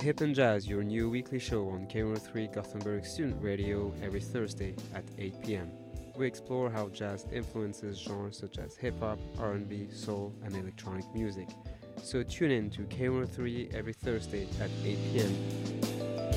Hip and Jazz, your new weekly show on K103 Gothenburg Student Radio every Thursday at 8 p.m. We explore how jazz influences genres such as hip hop, R&B, soul, and electronic music. So tune in to K103 every Thursday at 8 p.m.